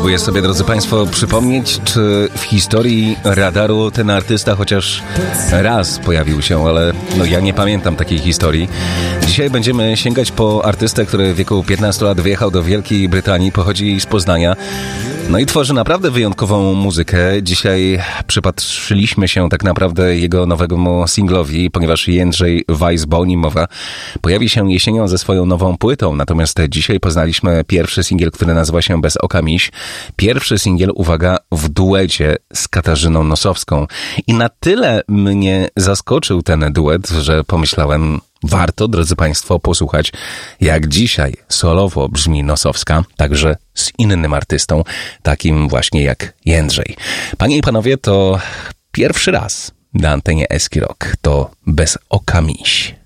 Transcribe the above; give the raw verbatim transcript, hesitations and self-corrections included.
Próbuję sobie, drodzy Państwo, przypomnieć, czy w historii radaru ten artysta chociaż raz pojawił się, ale no ja nie pamiętam takiej historii. Dzisiaj będziemy sięgać po artystę, który w wieku piętnastu lat wyjechał do Wielkiej Brytanii, pochodzi z Poznania, no i tworzy naprawdę wyjątkową muzykę. Dzisiaj przypatrzyliśmy się tak naprawdę jego nowemu singlowi, ponieważ Jędrzej Weiss, bo o nim mowa, pojawi się jesienią ze swoją nową płytą, natomiast dzisiaj poznaliśmy pierwszy singiel, który nazywa się Bez oka miś. Pierwszy singiel, uwaga, w duecie z Katarzyną Nosowską. I na tyle mnie zaskoczył ten duet, że pomyślałem, warto, drodzy Państwo, posłuchać, jak dzisiaj solowo brzmi Nosowska, także z innym artystą, takim właśnie jak Jędrzej. Panie i panowie, to pierwszy raz na antenie Eski Rock. To Bez oka miś.